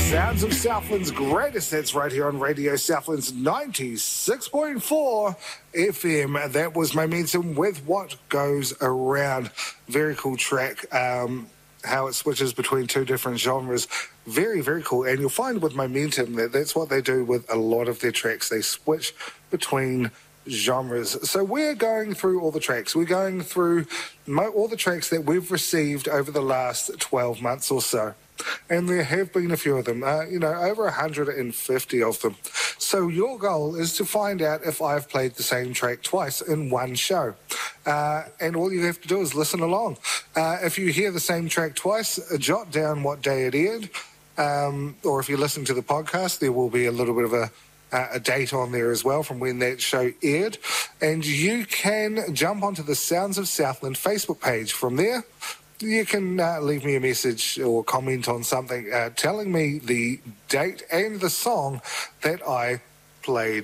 Sounds of Southland's greatest hits right here on Radio Southland's 96.4 FM. That was Momentum with What Goes Around. Very cool track. How it switches between two different genres. Very, very cool. And you'll find with Momentum that's what they do with a lot of their tracks. They switch between genres. So we're going through all the tracks. We're going through all the tracks that we've received over the last 12 months or so. And there have been a few of them, over 150 of them. So your goal is to find out if I've played the same track twice in one show. And all you have to do is listen along. If you hear the same track twice, jot down what day it aired. Or if you listen to the podcast, there will be a little bit of a date on there as well from when that show aired. And you can jump onto the Sounds of Southland Facebook page. From there, you can leave me a message or comment on something telling me the date and the song that I played.